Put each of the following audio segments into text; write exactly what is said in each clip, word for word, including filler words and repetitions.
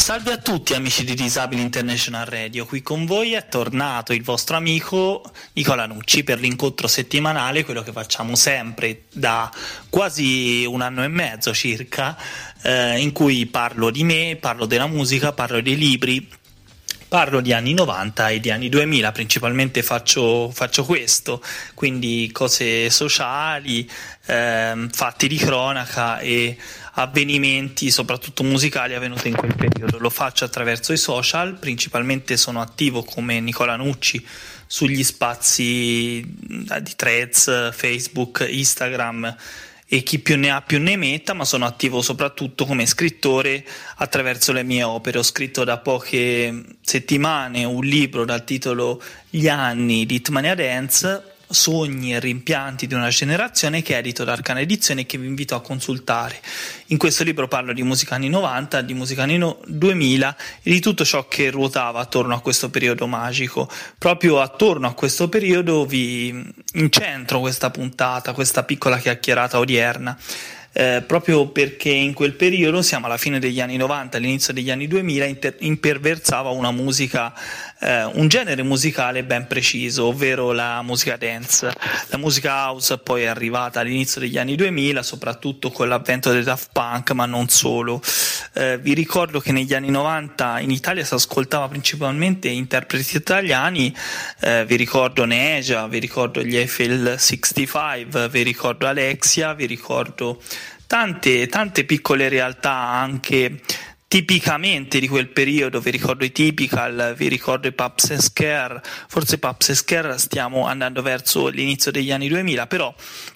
Salve a tutti amici di Disabili International Radio, qui con voi è tornato il vostro amico Nicola Nucci per l'incontro settimanale, quello che facciamo sempre da quasi un anno e mezzo circa, eh, in cui parlo di me, parlo della musica, parlo dei libri, parlo di anni novanta e di anni duemila, principalmente faccio, faccio questo, quindi cose sociali, ehm, fatti di cronaca e avvenimenti soprattutto musicali avvenuti in quel periodo. Lo faccio attraverso i social, principalmente sono attivo come Nicola Nucci sugli spazi di Threads, Facebook, Instagram e chi più ne ha più ne metta, ma sono attivo soprattutto come scrittore attraverso le mie opere. Ho scritto da poche settimane un libro dal titolo Gli anni di Hitmania Dance, sogni e rimpianti di una generazione, che è edito da Arcana Edizioni e che vi invito a consultare. In questo libro parlo di musica anni novanta, di musica anni duemila e di tutto ciò che ruotava attorno a questo periodo magico. Proprio attorno a questo periodo vi incentro questa puntata, questa piccola chiacchierata odierna. Eh, proprio perché in quel periodo, siamo alla fine degli anni novanta, all'inizio degli anni duemila, inter- imperversava una musica, eh, un genere musicale ben preciso, ovvero la musica dance. La musica house poi è arrivata all'inizio degli anni duemila, soprattutto con l'avvento dei Daft Punk, ma non solo. Eh, vi ricordo che negli anni novanta in Italia si ascoltava principalmente interpreti italiani, eh, vi ricordo Neja, vi ricordo gli Eiffel sessantacinque, vi ricordo Alexia, vi ricordo tante tante piccole realtà anche tipicamente di quel periodo. Vi ricordo i Typical, vi ricordo i Pubs and Scare, forse Pubs and Scare stiamo andando verso l'inizio degli anni duemila, però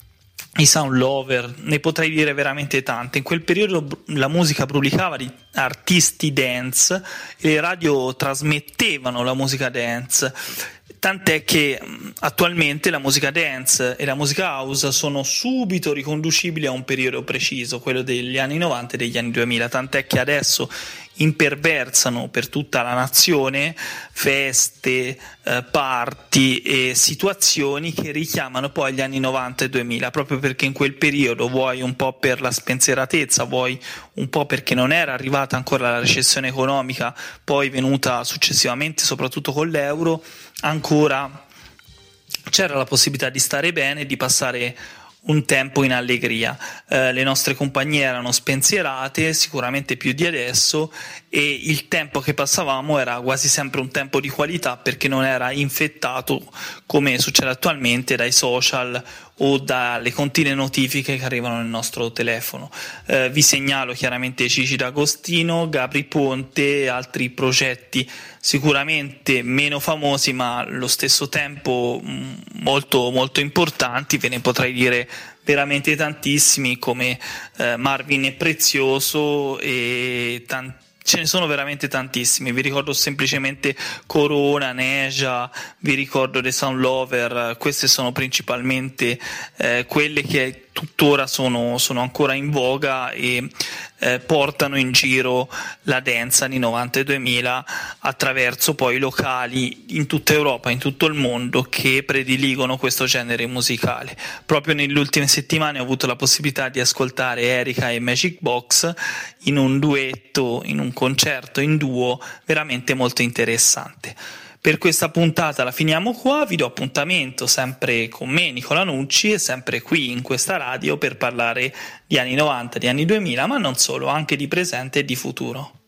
i Sound Lover, ne potrei dire veramente tante. In quel periodo la musica brulicava di artisti dance e le radio trasmettevano la musica dance, tant'è che attualmente la musica dance e la musica house sono subito riconducibili a un periodo preciso, quello degli anni novanta e degli anni duemila, tant'è che adesso imperversano per tutta la nazione feste, eh, party e situazioni che richiamano poi gli anni novanta e duemila, proprio perché in quel periodo, vuoi un po' per la spensieratezza, vuoi un po' perché non era arrivata ancora la recessione economica, poi venuta successivamente soprattutto con l'euro, ancora c'era la possibilità di stare bene e di passare un tempo in allegria. Eh, le nostre compagnie erano spensierate, sicuramente più di adesso, e il tempo che passavamo era quasi sempre un tempo di qualità, perché non era infettato, come succede attualmente, dai social o dalle continue notifiche che arrivano nel nostro telefono. Eh, vi segnalo chiaramente Cici D'Agostino, Gabri Ponte e altri progetti sicuramente meno famosi ma allo stesso tempo molto molto importanti. Ve ne potrei dire veramente tantissimi, come eh, Marvin e Prezioso, e tanti. Ce ne sono veramente tantissimi. Vi ricordo semplicemente Corona, Neja, vi ricordo The Sound Lover. Queste sono principalmente eh, quelle che tuttora sono, sono ancora in voga e eh, portano in giro la dance anni novanta e duemila attraverso poi locali in tutta Europa, in tutto il mondo, che prediligono questo genere musicale. Proprio nelle ultime settimane ho avuto la possibilità di ascoltare Erika e Magic Box in un duetto, in un concerto in duo veramente molto interessante. Per questa puntata la finiamo qua, vi do appuntamento sempre con me Nicola Nucci e sempre qui in questa radio per parlare di anni novanta, di anni duemila, ma non solo, anche di presente e di futuro.